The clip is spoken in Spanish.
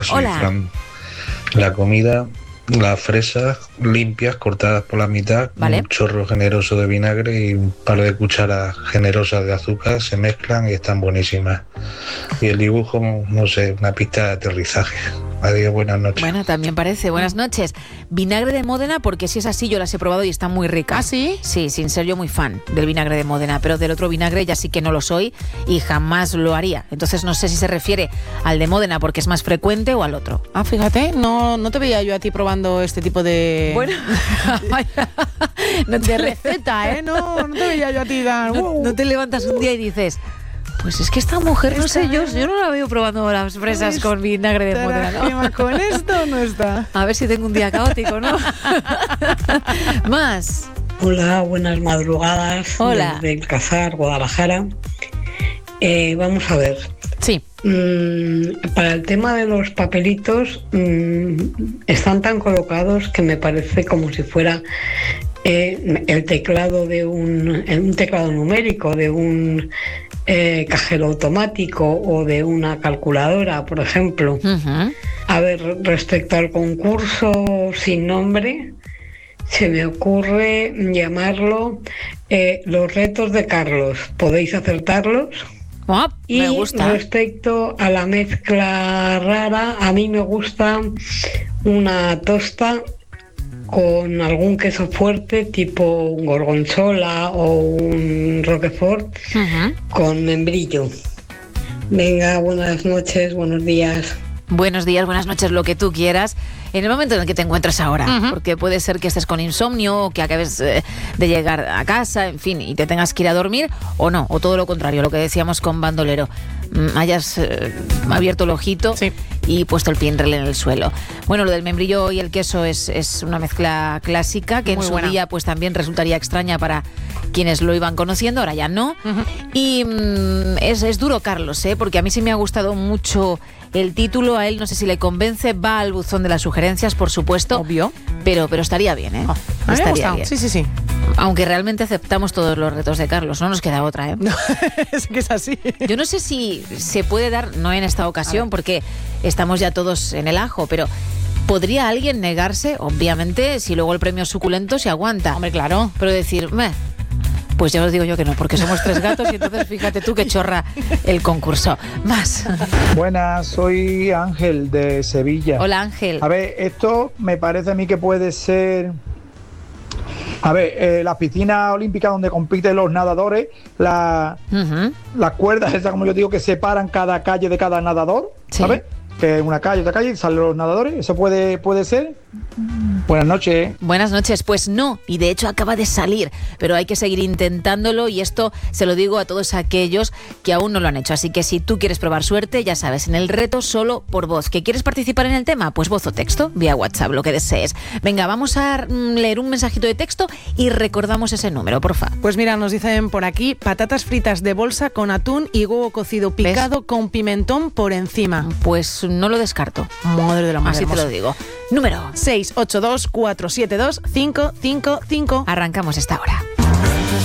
Soy Hola. Fran. La comida, las fresas limpias, cortadas por la mitad, Vale. un chorro generoso de vinagre y un par de cucharas generosas de azúcar, se mezclan y están buenísimas. Y el dibujo, no sé, una pista de aterrizaje. Adiós, buenas noches. Bueno, también parece. Buenas noches. Vinagre de Módena, porque si es así, yo las he probado y están muy ricas. ¿Ah, sí? Sí, sin ser yo muy fan del vinagre de Módena, pero del otro vinagre ya sí que no lo soy y jamás lo haría. Entonces no sé si se refiere al de Módena porque es más frecuente o al otro. Ah, fíjate, no te veía yo a ti probando este tipo de... Bueno, no de receta, ¿eh? No te veía yo a ti dar... no te levantas un día y dices... Pues es que esta mujer, no sé, yo no la veo probando las fresas con vinagre de Módena, ¿no? ¿Con esto no está? A ver si tengo un día caótico, ¿no? Más. Hola, buenas madrugadas. Hola. Desde El Cazar, Guadalajara. Vamos a ver. Sí. Para el tema de los papelitos, están tan colocados que me parece como si fuera el teclado de un teclado numérico de un cajero automático o de una calculadora, por ejemplo. Uh-huh. A ver, respecto al concurso sin nombre, se me ocurre llamarlo Los retos de Carlos. ¿Podéis acertarlos? Oh, Y me gusta. respecto a la mezcla rara, a mí me gusta una tosta con algún queso fuerte tipo un gorgonzola o un roquefort Uh-huh. con membrillo. Venga, buenas noches, buenos días. Buenos días, buenas noches, lo que tú quieras, en el momento en el que te encuentres ahora, Ujú. porque puede ser que estés con insomnio, o que acabes de llegar a casa, en fin, y te tengas que ir a dormir, o no, o todo lo contrario, lo que decíamos con Bandolero, hayas abierto el ojito Sí. y puesto el pie en el suelo. Bueno, lo del membrillo y el queso es una mezcla clásica que Muy en su buena. día pues también resultaría extraña para quienes lo iban conociendo, ahora ya no. Ujú. Y es duro, Carlos, porque a mí sí me ha gustado mucho el título, a él no sé si le convence, va al buzón de las sugerencias, por supuesto. Obvio. Pero estaría bien, ¿eh? Oh, a mí me ha Estaría gustado. bien. Sí. Aunque realmente aceptamos todos los retos de Carlos, no nos queda otra, ¿eh? No, es que es así. Yo no sé si se puede dar, no en esta ocasión, porque estamos ya todos en el ajo, pero ¿podría alguien negarse? Obviamente, si luego el premio es suculento, se aguanta. Hombre, claro. Pero decir, meh, pues ya os digo yo que no, porque somos 3 gatos y entonces fíjate tú que chorra el concurso. Más. Buenas, soy Ángel de Sevilla. Hola, Ángel. A ver, esto me parece a mí que puede ser... A ver, las piscinas olímpicas donde compiten los nadadores, las cuerdas, esas como yo digo, que separan cada calle de cada nadador, Sí. ¿sabes? Que es una calle, otra calle, y salen los nadadores, ¿eso puede ser? Buenas noches. Buenas noches, pues no, y de hecho acaba de salir, pero hay que seguir intentándolo y esto se lo digo a todos aquellos que aún no lo han hecho, así que si tú quieres probar suerte, ya sabes, en el reto solo por voz. ¿Que quieres participar en el tema? Pues voz o texto, vía WhatsApp, lo que desees. Venga, vamos a leer un mensajito de texto y recordamos ese número, porfa. Pues mira, nos dicen por aquí patatas fritas de bolsa con atún y huevo cocido picado con pimentón por encima. Pues no lo descarto, Madre de la madre así te hermosa. lo digo. Número, 682 472 555. arrancamos esta hora.